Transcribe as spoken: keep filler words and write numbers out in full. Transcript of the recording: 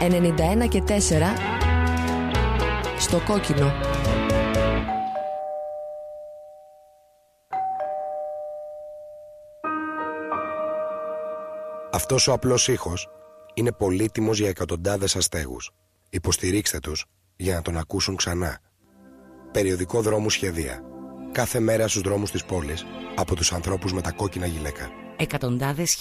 ενενήντα ένα και τέσσερα στο κόκκινο. Αυτός ο απλός ήχος είναι πολύτιμος για εκατοντάδες αστέγους. Υποστηρίξτε τους για να τον ακούσουν ξανά. Περιοδικό δρόμου σχεδία. Κάθε μέρα στους δρόμους της πόλης από τους ανθρώπους με τα κόκκινα γυλαίκα. Εκατοντάδες